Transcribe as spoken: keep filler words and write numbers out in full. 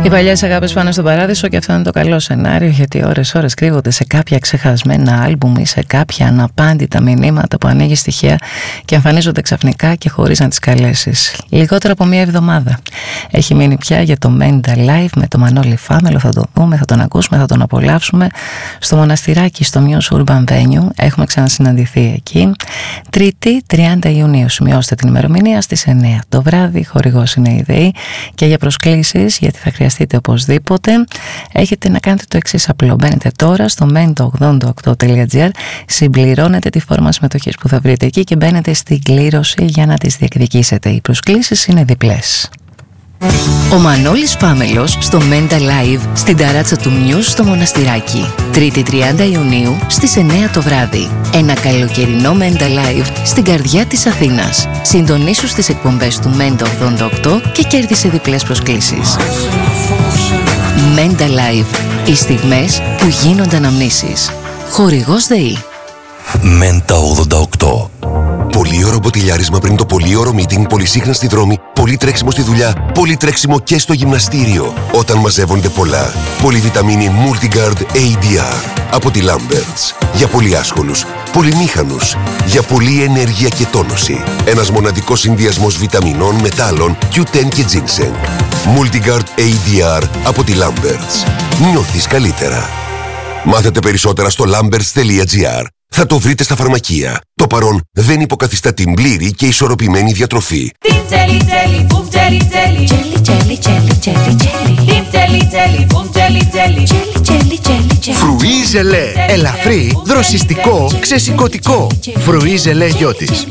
Οι παλιές αγάπες πάνε στον παράδεισο και αυτό είναι το καλό σενάριο, γιατί ώρες-ώρες κρύβονται σε κάποια ξεχασμένα άλμπουμ ή σε κάποια αναπάντητα μηνύματα που ανοίγει στοιχεία και εμφανίζονται ξαφνικά και χωρίς να τις καλέσεις. Λιγότερο από μία εβδομάδα έχει μείνει πια για το Μέντα Live με το Μανώλη Φάμελο. Θα το δούμε, θα τον ακούσουμε, θα τον απολαύσουμε στο Μοναστηράκι, στο Muse Urban Venue. Έχουμε ξανασυναντηθεί εκεί. Τρίτη, τριάντα Ιουνίου. Σημειώστε την ημερομηνία, στις εννιά το βράδυ. Χορηγός είναι η ΔΕΗ. Και για προσκλήσεις, γιατί θα χρειαστείτε οπωσδήποτε, έχετε να κάνετε το εξής απλό. Μπαίνετε τώρα στο menta ογδόντα οκτώ τελεία gr, συμπληρώνετε τη φόρμα συμμετοχής που θα βρείτε εκεί και μπαίνετε στην κλήρωση για να τις διεκδικήσετε. Οι προσκλήσεις είναι διπλές. Ο Μανώλης Φάμελος στο Μέντα Live στην ταράτσα του Muse στο Μοναστηράκι. Τρίτη τριάντα Ιουνίου στις εννιά το βράδυ. Ένα καλοκαιρινό Μέντα Live στην καρδιά της Αθήνας. Συντονίσου στις εκπομπές του Μέντα ογδόντα οκτώ και κέρδισε διπλές προσκλήσεις. Μέντα Live. Οι στιγμές που γίνονται αναμνήσεις. Χορηγός ΔΕΗ. Μέντα ογδόντα οκτώ. Πολύωρο μποτιλιάρισμα πριν το πολύωρο meeting, πολυσύχναστη δρόμη, πολύ τρέξιμο στη δουλειά, πολύ τρέξιμο και στο γυμναστήριο. Όταν μαζεύονται πολλά. Πολυβιταμίνη Multigard έι ντι αρ από τη Lamberts. Για πολύ άσχολους, πολυμήχανους, για πολλή ενέργεια και τόνωση. Ένας μοναδικός συνδυασμός βιταμινών, μετάλλων, κιου τεν και ginseng. Multigard έι ντι αρ από τη Lamberts. Νιώθεις καλύτερα. Μάθετε περισσότερα στο lamberts τελεία gr. Θα το βρείτε στα φαρμακεία. Το παρόν δεν υποκαθιστά την πλήρη και ισορροπημένη διατροφή. Φρουί ζελέ. Ελαφρύ, δροσιστικό, ξεσηκωτικό. Φρουί ζελέ Γιώτης.